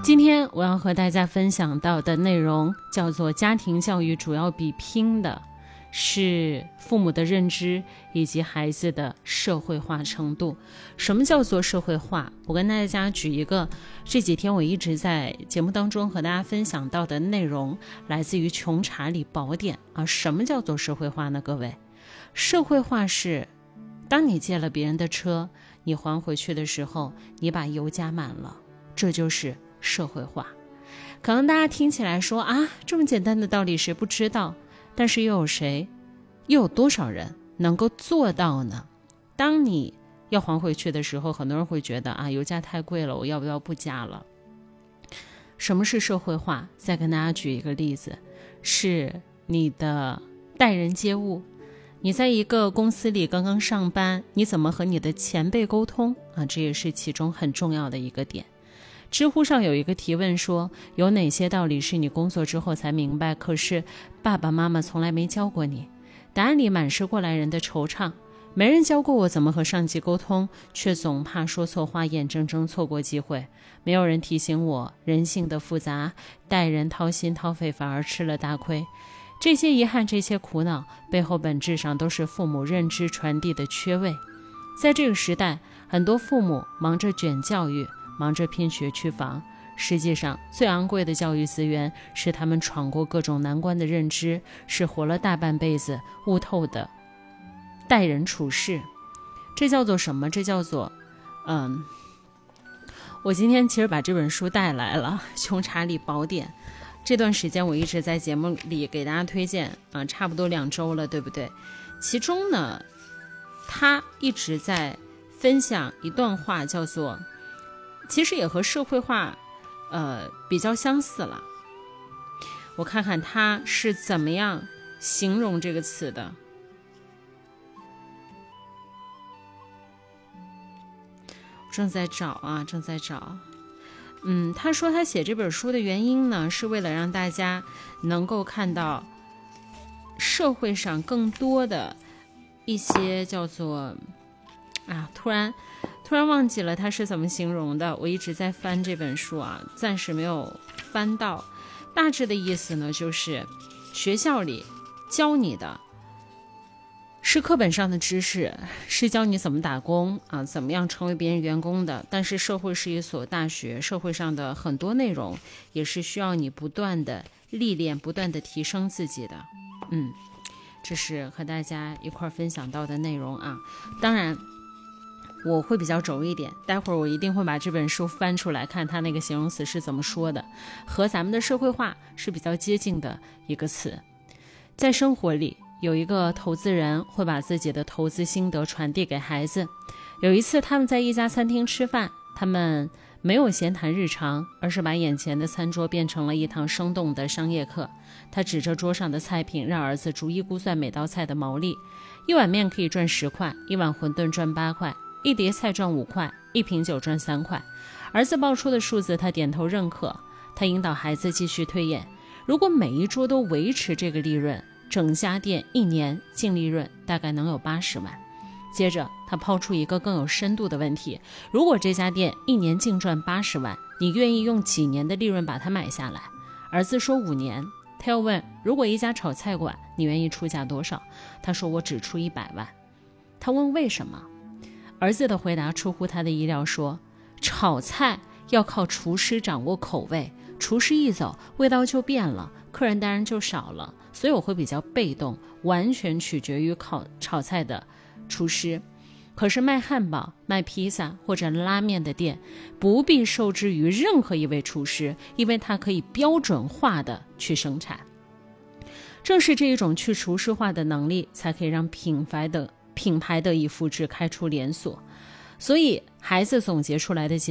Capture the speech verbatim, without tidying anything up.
今天我要和大家分享到的内容叫做家庭教育主要比拼的是父母的认知以及孩子的社会化程度。什么叫做社会化？我跟大家举一个这几天我一直在节目当中和大家分享到的内容，来自于《穷查理宝典》啊。什么叫做社会化呢？各位，社会化是当你借了别人的车，你还回去的时候，你把油加满了，这就是社会化。可能大家听起来说啊，这么简单的道理谁不知道？但是又有谁，又有多少人能够做到呢？当你要还回去的时候，很多人会觉得啊，油价太贵了，我要不要不加了？什么是社会化？再跟大家举一个例子，是你的待人接物。你在一个公司里刚刚上班，你怎么和你的前辈沟通啊？这也是其中很重要的一个点。知乎上有一个提问说，有哪些道理是你工作之后才明白，可是爸爸妈妈从来没教过你？答案里满是过来人的惆怅。没人教过我怎么和上级沟通，却总怕说错话，眼睁睁错过机会。没有人提醒我人性的复杂，待人掏心掏肺，反而吃了大亏。这些遗憾，这些苦恼背后本质上都是父母认知传递的缺位。在这个时代，很多父母忙着卷教育，忙着拼学区房，实际上最昂贵的教育资源是他们闯过各种难关的认知，是活了大半辈子悟透的待人处事。这叫做什么？这叫做嗯，我今天其实把这本书带来了，《穷查理宝典》。这段时间我一直在节目里给大家推荐啊、呃，差不多两周了，对不对？其中呢，他一直在分享一段话，叫做其实也和社会化呃比较相似了。我看看他是怎么样形容这个词的。正在找啊，正在找。嗯，他说他写这本书的原因呢，是为了让大家能够看到社会上更多的一些叫做啊，突然突然忘记了他是怎么形容的。我一直在翻这本书啊，暂时没有翻到。大致的意思呢，就是学校里教你的是课本上的知识，是教你怎么打工啊，怎么样成为别人员工的。但是社会是一所大学，社会上的很多内容也是需要你不断的历练，不断的提升自己的。嗯，这是和大家一块分享到的内容啊。当然我会比较轴一点，待会儿我一定会把这本书翻出来看它那个形容词是怎么说的，和咱们的社会化是比较接近的一个词。在生活里，有一个投资人会把自己的投资心得传递给孩子。有一次他们在一家餐厅吃饭，他们没有闲谈日常，而是把眼前的餐桌变成了一堂生动的商业课。他指着桌上的菜品，让儿子逐一估算每道菜的毛利。一碗面可以赚十块，一碗馄饨赚八块，一碟菜赚五块，一瓶酒赚三块。儿子报出的数字他点头认可。他引导孩子继续推演，如果每一桌都维持这个利润，整家店一年净利润大概能有八十万。接着他抛出一个更有深度的问题，如果这家店一年净赚八十万，你愿意用几年的利润把它买下来？儿子说五年。他又问，如果一家炒菜馆，你愿意出价多少？他说我只出一百万。他问为什么？儿子的回答出乎他的意料，说炒菜要靠厨师掌握口味，厨师一走味道就变了，客人当然就少了，所以我会比较被动，完全取决于烤炒菜的厨师。可是卖汉堡、卖披萨或者拉面的店不必受制于任何一位厨师，因为它可以标准化的去生产。正是这一种去厨师化的能力，才可以让品牌的品牌得以复制，开出连锁。所以孩子总结出来的结